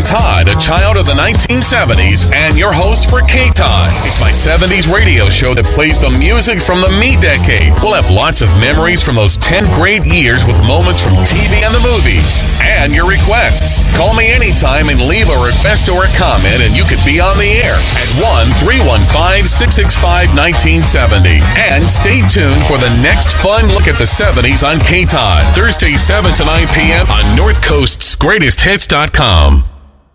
I'm Todd, a child of the 1970s, and your host for K-Todd. It's my 70s radio show that plays the music from the me decade. We'll have lots of memories from those 10 great years with moments from TV and the movies. And your requests. Call me anytime and leave a request or a comment, and you could be on the air at 1-315-665-1970. And stay tuned for the next fun look at the 70s on K-Todd, Thursday 7 to 9 p.m. on North Coast's GreatestHits.com.